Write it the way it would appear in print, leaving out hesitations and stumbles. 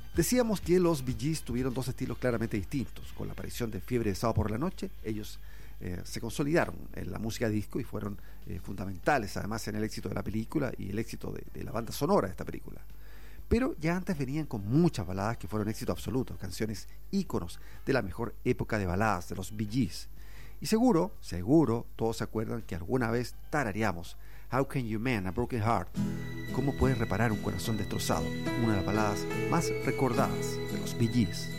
Decíamos que los Bee Gees tuvieron dos estilos claramente distintos. Con la aparición de Fiebre de Sábado por la Noche, ellos se consolidaron en la música disco y fueron fundamentales además en el éxito de la película y el éxito de la banda sonora de esta película. Pero ya antes venían con muchas baladas que fueron éxito absoluto, canciones íconos de la mejor época de baladas de los Bee Gees. Y seguro, todos se acuerdan que alguna vez tarareamos How Can You Mend a Broken Heart? ¿Cómo puedes reparar un corazón destrozado? Una de las baladas más recordadas de los Bee Gees.